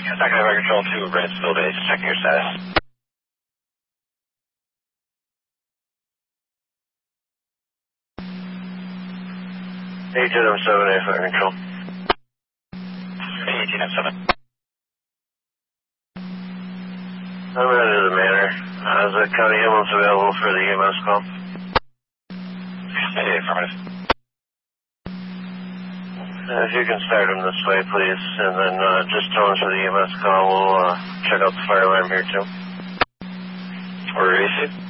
Second Air Control 2, Bransfield Base, checking your status. 1807, Fire Control. 1807. I'm out of the manor. Is the county ambulance available for the EMS call? Affirmative. If you can start them this way, please, and then just tell us for the EMS call. We'll check out the fire alarm here, too. Order received.